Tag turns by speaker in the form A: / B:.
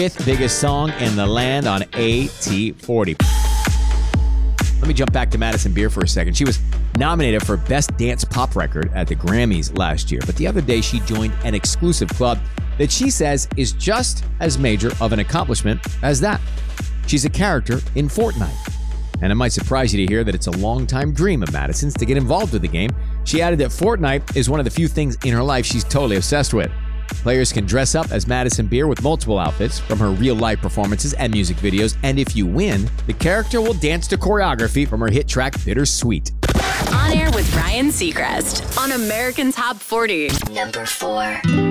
A: fifth biggest song in the land on AT40. Let me jump back to Madison Beer for a second. She was nominated for Best Dance Pop Record at the Grammys last year, but the other day she joined an exclusive club that she says is just as major of an accomplishment as that. She's a character in Fortnite. And it might surprise you to hear that it's a long-time dream of Madison's to get involved with the game. She added that Fortnite is one of the few things in her life she's totally obsessed with. Players can dress up as Madison Beer with multiple outfits from her real-life performances and music videos, and if you win, the character will dance to choreography from her hit track Bittersweet.
B: On Air with Ryan Seacrest on American Top 40.
C: Number 4.